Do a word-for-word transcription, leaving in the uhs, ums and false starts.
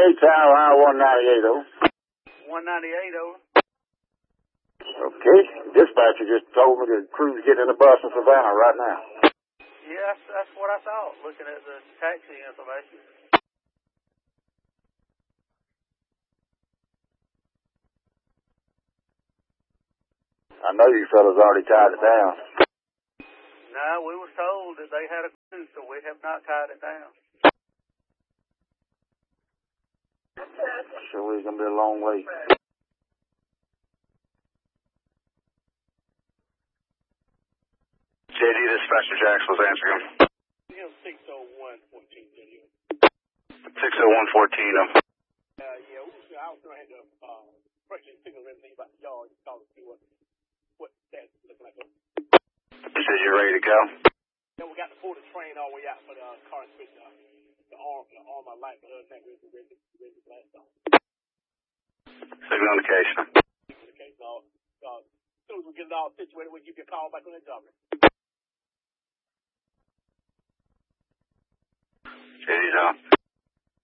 ninety-eight Tower, I one ninety-eight, over. one ninety-eight, over. Okay. Dispatcher just told me the crew's getting in the bus in Savannah right now. Yeah, that's, that's what I thought, looking at the taxi information. I know you fellas already tied it down. No, we were told that they had a crew, so we have not tied it down. Sure is going to be a long way. J D, Dispatcher Jax was answering. six oh one fourteen, six oh one fourteen, um. Uh, yeah, we was, I was going to have to, uh, pressure signal everything about the yard, just call to see what, what that's looking like. You said you're ready to go? Yeah, we got to pull the train all the way out for the uh, car and switch uh, the arm, the arm my light, but other than that, we're ready, ready to blast off. Signal indication. Okay, so, uh, as soon as we get it all situated, we'll give you a call back on the job. J D's on.